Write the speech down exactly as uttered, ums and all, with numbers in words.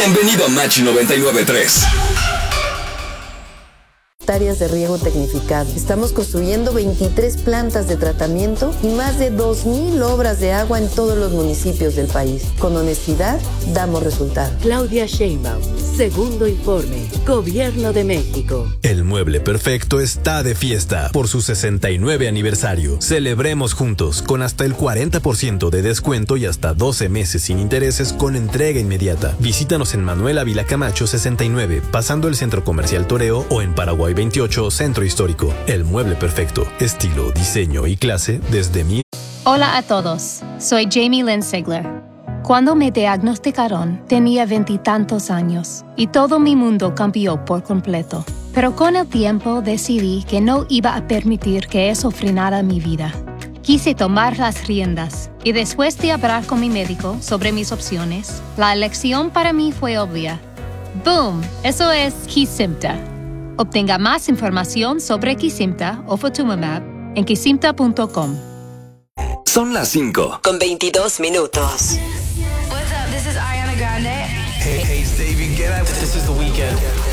Bienvenido a Machi noventa y nueve punto tres. Hectáreas de riego tecnificado. Estamos construyendo veintitrés plantas de tratamiento y más de dos mil obras de agua en todos los municipios del país. Con honestidad, damos resultados. Claudia Sheinbaum, segundo informe, Gobierno de México. El Mueble Perfecto está de fiesta por su sesenta y nueve aniversario. Celebremos juntos con hasta el cuarenta por ciento de descuento y hasta doce meses sin intereses con entrega inmediata. Visítanos en Manuel Ávila Camacho sesenta y nueve, pasando el Centro Comercial Toreo, o en Paraguay veintiocho, Centro Histórico. El Mueble Perfecto. Estilo, diseño y clase desde mi... Hola a todos. Soy Jamie Lynn Sigler. Cuando me diagnosticaron, tenía veintitantos años y todo mi mundo cambió por completo. Pero con el tiempo decidí que no iba a permitir que eso frenara mi vida. Quise tomar las riendas y después de hablar con mi médico sobre mis opciones, la elección para mí fue obvia. ¡Boom! Eso es Kesimpta. Obtenga más información sobre Kesimpta o Ofatumumab en kesimpta punto com. Son las cinco con veintidós minutos. What's up? This is Ariana Grande. Hey, hey, David Guetta. This is The Weeknd.